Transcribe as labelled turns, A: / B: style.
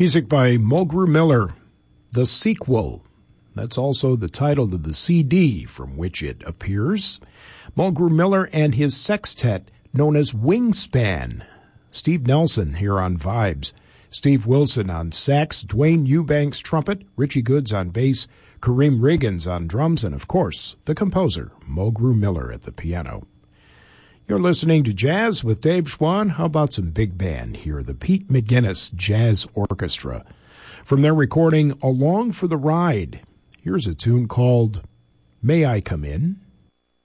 A: Music by Mulgrew Miller, The Sequel. That's also the title of the CD from which it appears. Mulgrew Miller and his sextet known as Wingspan. Steve Nelson here on Vibes. Steve Wilson on sax, Dwayne Eubanks trumpet, Richie Goods on bass, Kareem Riggins on drums, and of course, the composer, Mulgrew Miller at the piano. You're listening to Jazz with Dave Schwann. How about some big band here? The Pete McGuinness Jazz Orchestra. From their recording Along for the Ride, here's a tune called May I Come In?